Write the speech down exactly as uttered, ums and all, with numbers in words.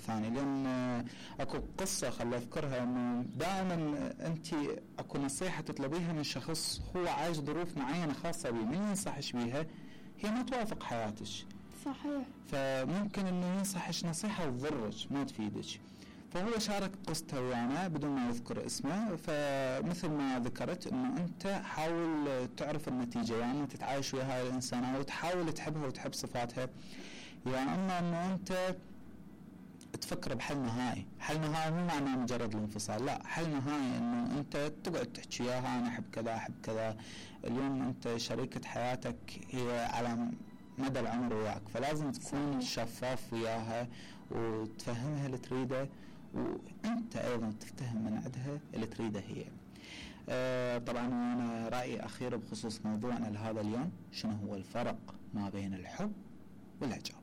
الثاني، لأن أكو قصة خل أذكرها إنه دائما أنت أكو نصيحة تطلبيها من شخص هو عايش ظروف معينة خاصة بيه، من ينصحش بيها هي ما توافق حياتك. صحيح. فممكن إنه ينصحش نصيحة تضرك ما تفيدك. فهو شارك قصته ويانا بدون ما يذكر اسمه. فمثل ما ذكرت انه انت حاول تعرف النتيجة، يعني تتعايش ويا هاي الانسانة وتحاول تحبها وتحب صفاتها، يعني اما انه انت تفكر بحل نهائي. حل نهائي مو معناه مجرد الانفصال، لا، حل نهائي انه انت تقعد تحكي وياها انا احب كذا احب كذا. اليوم انت شريكة حياتك هي على مدى العمر وياك، فلازم تكون شفاف وياها وتفهمها اللي تريده، وانت ايضا تفتهم من عندها اللي تريده هي. آه طبعا انا رايي اخير بخصوص موضوعنا لهذا اليوم، شنو هو الفرق ما بين الحب والإعجاب.